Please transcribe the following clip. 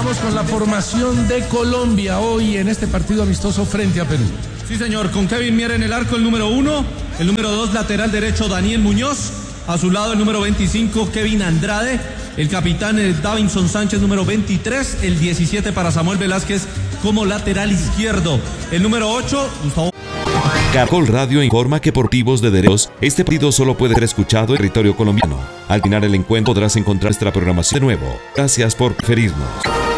Vamos con la formación de Colombia hoy en este partido amistoso frente a Perú. Sí, señor, con Kevin Mier en el arco, el número 1, el número 2, lateral derecho, Daniel Muñoz, a su lado el número 25, Kevin Andrade, el capitán Davinson Sánchez, número 23, el 17 para Samuel Velázquez como lateral izquierdo, el número 8, Gustavo. Caracol Radio informa que por motivos de derechos, este partido solo puede ser escuchado en territorio colombiano. Al final el encuentro podrás encontrar nuestra programación de nuevo. Gracias por preferirnos.